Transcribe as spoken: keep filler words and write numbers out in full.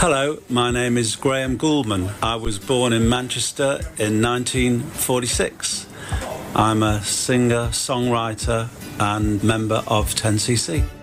Hello, my name is Graham Gouldman. I was born in Manchester in nineteen forty-six. I'm a singer, songwriter and member of ten C C.